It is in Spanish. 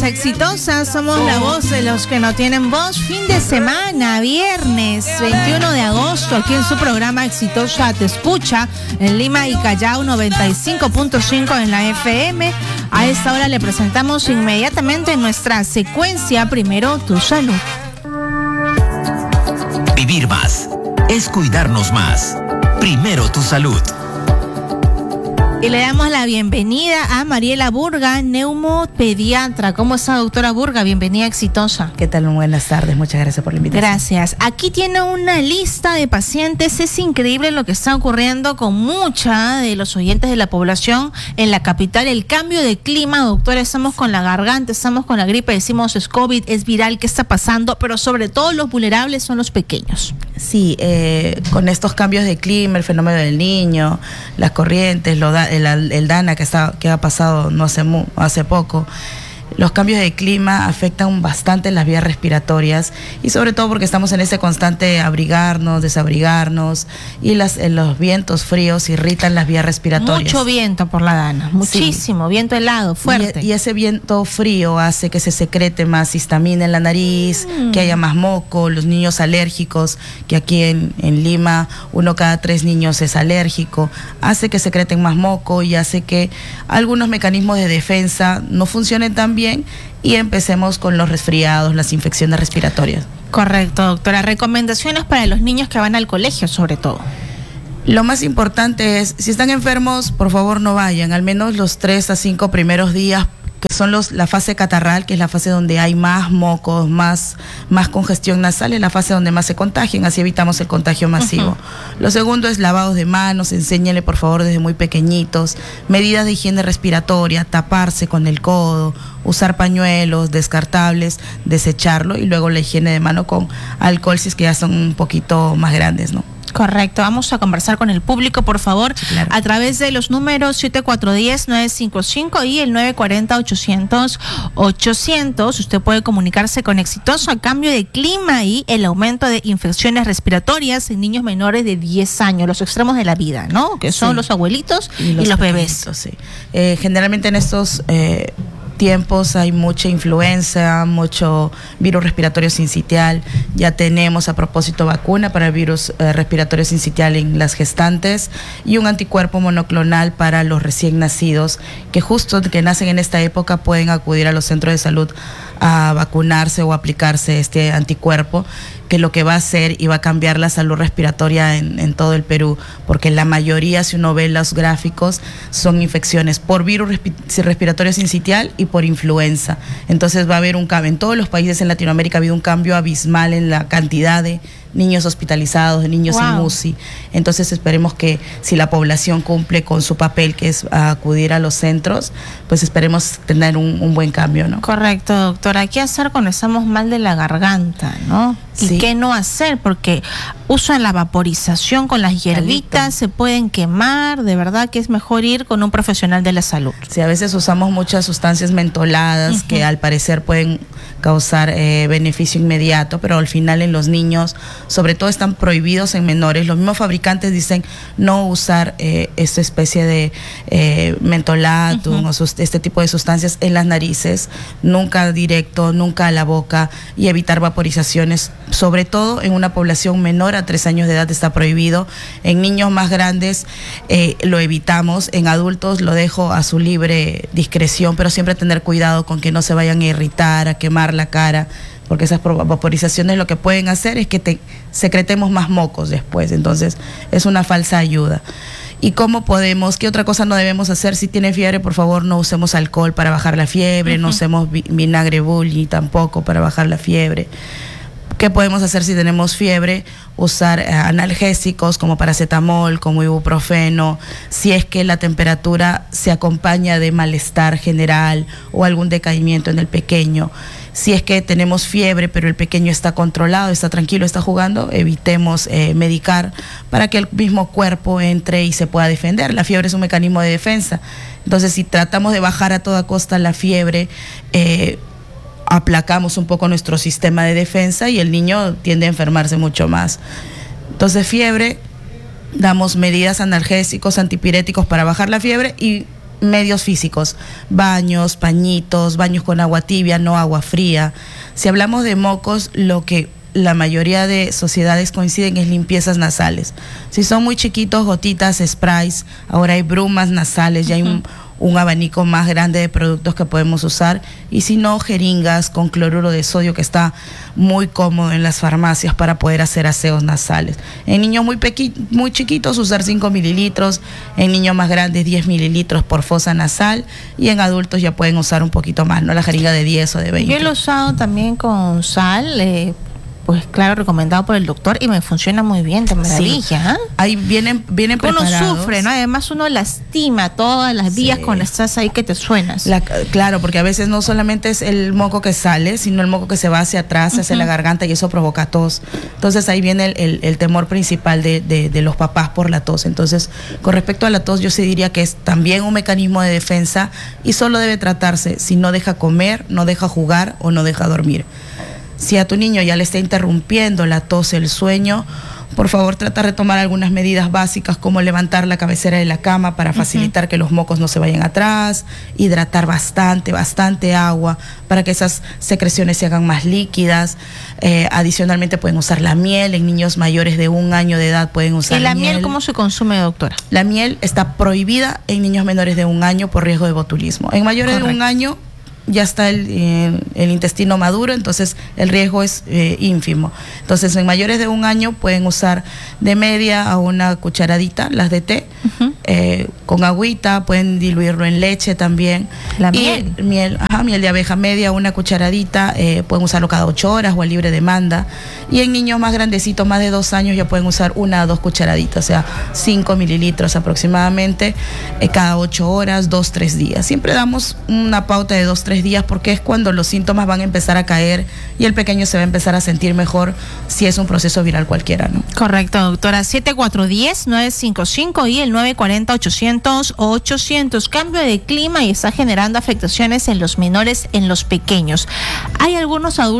exitosas, somos la voz de los que no tienen voz. Fin de semana, viernes 21 de agosto, aquí en su programa Exitosa Te Escucha, en Lima y Callao 95.5 en la FM. A esta hora le presentamos inmediatamente nuestra secuencia. Primero, tu salud. Vivir más es cuidarnos más. Primero, tu salud. Y le damos la bienvenida a Mariela Burga, neumopediatra. ¿Cómo está, doctora Burga? Bienvenida a Exitosa. ¿Qué tal? Buenas tardes, muchas gracias por la invitación. Gracias. Aquí tiene una lista de pacientes. Es increíble lo que está ocurriendo con mucha de los oyentes de la población en la capital. El cambio de clima, doctora, estamos con la garganta, estamos con la gripe, decimos es COVID, es viral, ¿qué está pasando? Pero sobre todo los vulnerables son los pequeños. Sí, con estos cambios de clima, el fenómeno del niño, las corrientes, el DANA que ha pasado no hace poco, los cambios de clima afectan bastante las vías respiratorias y sobre todo porque estamos en ese constante abrigarnos, desabrigarnos y los vientos fríos irritan las vías respiratorias. Mucho viento por la DANA, muchísimo, sí. Viento helado, fuerte. Y ese viento frío hace que se secrete más histamina en la nariz, que haya más moco, los niños alérgicos, que aquí en Lima 1 cada 3 niños es alérgico, hace que secreten más moco y hace que algunos mecanismos de defensa no funcionen tan bien y empecemos con los resfriados, las infecciones respiratorias. Correcto, doctora. Recomendaciones para los niños que van al colegio, sobre todo. Lo más importante es, si están enfermos, por favor no vayan, al menos los 3 a 5 primeros días, que son la fase catarral, que es la fase donde hay más mocos, más congestión nasal, es la fase donde más se contagian, así evitamos el contagio masivo. Lo segundo es lavados de manos, enséñenle por favor desde muy pequeñitos, medidas de higiene respiratoria, taparse con el codo, usar pañuelos descartables, desecharlo y luego la higiene de mano con alcohol si es que ya son un poquito más grandes, ¿no? Correcto, vamos a conversar con el público, por favor, sí, claro, a través de los números 7410-955 y el 940-800. Usted puede comunicarse con Exitosa. Cambio de clima y el aumento de infecciones respiratorias en niños menores de 10 años, los extremos de la vida, ¿no? Que son los abuelitos y los bebés. Sí. Generalmente en estos tiempos hay mucha influenza, mucho virus respiratorio sincitial. Ya tenemos a propósito vacuna para el virus respiratorio sincitial en las gestantes y un anticuerpo monoclonal para los recién nacidos que justo que nacen en esta época pueden acudir a los centros de salud a vacunarse o aplicarse este anticuerpo, que lo que va a hacer y va a cambiar la salud respiratoria en todo el Perú, porque la mayoría, si uno ve los gráficos, son infecciones por virus respiratorio sincitial y por influenza. Entonces va a haber un cambio. En todos los países en Latinoamérica ha habido un cambio abismal en la cantidad de niños hospitalizados, de niños en UCI. Entonces esperemos que si la población cumple con su papel, que es acudir a los centros, pues esperemos tener un buen cambio, ¿no? Correcto, doctora. ¿Qué hacer cuando estamos mal de la garganta, no? ¿Y sí, qué no hacer? Porque usan la vaporización con las hierbitas, se pueden quemar. De verdad que es mejor ir con un profesional de la salud. Sí, a veces usamos muchas sustancias mentoladas que al parecer pueden causar beneficio inmediato, pero al final en los niños, sobre todo, están prohibidos en menores. Los mismos fabricantes dicen no usar esta especie de mentolato o este tipo de sustancias en las narices, nunca directo, nunca a la boca, y evitar vaporizaciones, sobre todo en una población menor a 3 años de edad está prohibido. En niños más grandes lo evitamos, en adultos lo dejo a su libre discreción, pero siempre tener cuidado con que no se vayan a irritar, a quemar la cara, porque esas vaporizaciones lo que pueden hacer es que secretemos más mocos después, entonces es una falsa ayuda. ¿Y cómo podemos? ¿Qué otra cosa no debemos hacer? Si tiene fiebre, por favor, no usemos alcohol para bajar la fiebre, no usemos vinagre bulli tampoco para bajar la fiebre. ¿Qué podemos hacer si tenemos fiebre? Usar analgésicos como paracetamol, como ibuprofeno, si es que la temperatura se acompaña de malestar general o algún decaimiento en el pequeño. Si es que tenemos fiebre, pero el pequeño está controlado, está tranquilo, está jugando, evitemos medicar para que el mismo cuerpo entre y se pueda defender. La fiebre es un mecanismo de defensa. Entonces, si tratamos de bajar a toda costa la fiebre, aplacamos un poco nuestro sistema de defensa y el niño tiende a enfermarse mucho más. Entonces, fiebre, damos medidas analgésicos, antipiréticos para bajar la fiebre y medios físicos, baños, pañitos, baños con agua tibia, no agua fría. Si hablamos de mocos, lo que la mayoría de sociedades coinciden es limpiezas nasales. Si son muy chiquitos, gotitas, sprays, ahora hay brumas nasales, ya hay un abanico más grande de productos que podemos usar, y si no, jeringas con cloruro de sodio, que está muy cómodo en las farmacias para poder hacer aseos nasales. En niños muy chiquitos usar 5 mililitros, en niños más grandes 10 mililitros por fosa nasal, y en adultos ya pueden usar un poquito más, ¿no? La jeringa de 10 o de 20. Yo lo he usado también con sal, pues claro, recomendado por el doctor, y me funciona muy bien, de maravilla. ¿Eh? Ahí vienen preparados. Uno sufre, ¿no? Además uno lastima todas las vías cuando estás ahí que te suenas. Claro, porque a veces no solamente es el moco que sale, sino el moco que se va hacia atrás, hacia la garganta, y eso provoca tos. Entonces ahí viene el temor principal de los papás por la tos. Entonces, con respecto a la tos, yo sí diría que es también un mecanismo de defensa, y solo debe tratarse si no deja comer, no deja jugar o no deja dormir. Si a tu niño ya le está interrumpiendo la tos, el sueño, por favor trata de tomar algunas medidas básicas, como levantar la cabecera de la cama para facilitar que los mocos no se vayan atrás, hidratar bastante agua para que esas secreciones se hagan más líquidas. Adicionalmente pueden usar la miel, en niños mayores de 1 año de edad pueden usar la miel. ¿Y la miel cómo se consume, doctora? La miel está prohibida en niños menores de 1 año por riesgo de botulismo. En mayores de 1 año ya está el intestino maduro, entonces el riesgo es ínfimo. Entonces, en mayores de 1 año pueden usar de media a 1 cucharadita, las de té, con agüita, pueden diluirlo en leche también. ¿La miel? Miel de abeja media, 1 cucharadita, pueden usarlo cada 8 horas o a libre demanda. Y en niños más grandecitos, más de 2 años, ya pueden usar 1 a 2 cucharaditas, o sea, 5 mililitros aproximadamente, cada 8 horas, 2-3 días. Siempre damos una pauta de 2-3 días, porque es cuando los síntomas van a empezar a caer y el pequeño se va a empezar a sentir mejor, si es un proceso viral cualquiera, ¿no? Correcto, doctora. 7410-955 y el 940-800-800. Cambio de clima y está generando afectaciones en los menores, en los pequeños. Hay algunos adultos